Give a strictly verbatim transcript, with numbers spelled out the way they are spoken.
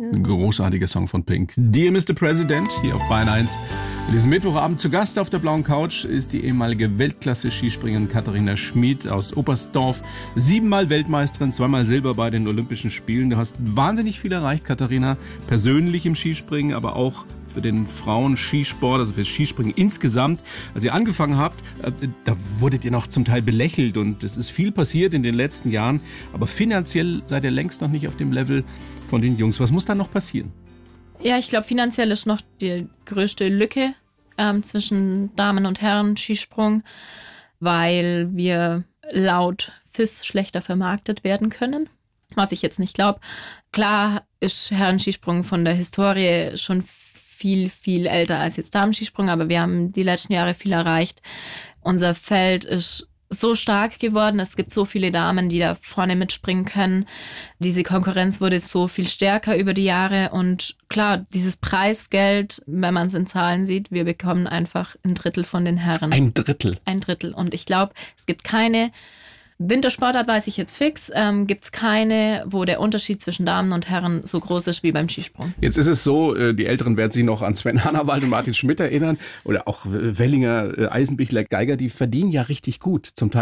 Großartiger Song von Pink. Dear Mister President, hier auf Bayern eins. Diesen Mittwochabend zu Gast auf der blauen Couch ist die ehemalige Weltklasse-Skispringerin Katharina Schmid aus Oberstdorf. Siebenmal Weltmeisterin, zweimal Silber bei den Olympischen Spielen. Du hast wahnsinnig viel erreicht, Katharina. Persönlich im Skispringen, aber auch für den Frauen-Skisport, also für Skispringen insgesamt. Als ihr angefangen habt, da wurdet ihr noch zum Teil belächelt und es ist viel passiert in den letzten Jahren. Aber finanziell seid ihr längst noch nicht auf dem Level von den Jungs. Was muss da noch passieren? Ja, ich glaube, finanziell ist noch die größte Lücke ähm, zwischen Damen- und Herren-Skisprung, weil wir laut F I S schlechter vermarktet werden können, was ich jetzt nicht glaube. Klar ist Herren-Skisprung von der Historie schon viel, viel älter als jetzt Damen-Skisprung, aber wir haben die letzten Jahre viel erreicht. Unser Feld ist so stark geworden. Es gibt so viele Damen, die da vorne mitspringen können. Diese Konkurrenz wurde so viel stärker über die Jahre. Und klar, dieses Preisgeld, wenn man es in Zahlen sieht, wir bekommen einfach ein Drittel von den Herren. Ein Drittel? Ein Drittel. Und ich glaube, es gibt keine Wintersportart, weiß ich jetzt fix, ähm, gibt es keine, wo der Unterschied zwischen Damen und Herren so groß ist wie beim Skisprung. Jetzt ist es so, die Älteren werden sich noch an Sven Hannawald und Martin Schmidt erinnern oder auch Wellinger, Eisenbichler, Geiger, die verdienen ja richtig gut, zum Teil